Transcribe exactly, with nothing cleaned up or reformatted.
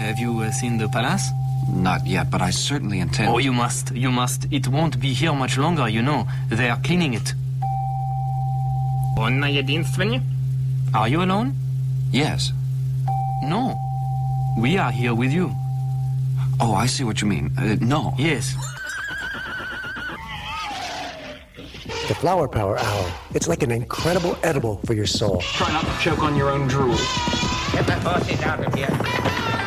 Have you uh, seen the palace? Not yet, but I certainly intend... Oh, you must, you must. It won't be here much longer, you know. They are cleaning it. Are you alone? Yes. No. We are here with you. Oh, I see what you mean. Uh, no. Yes. The Flower Power Hour. It's like an incredible edible for your soul. Try not to choke on your own drool. Get the horses out of here.